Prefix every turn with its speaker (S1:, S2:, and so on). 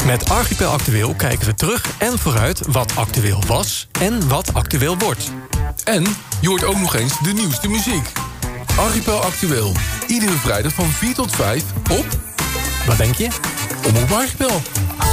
S1: Met Archipel Actueel kijken we terug en vooruit wat actueel was en wat actueel wordt.
S2: En je hoort ook nog eens de nieuwste muziek. Archipel Actueel. Iedere vrijdag van 4 tot 5 op...
S1: Wat denk je?
S2: Omroep Archipel.